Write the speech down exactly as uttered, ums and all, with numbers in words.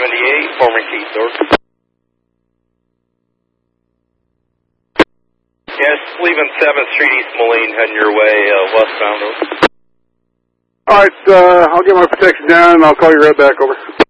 seventy-eight, forming Keithorp. Yes, leaving seventh Street, East Moline, heading your way, uh, westbound. All right, uh, I'll get my protection down, and I'll call you right back, over.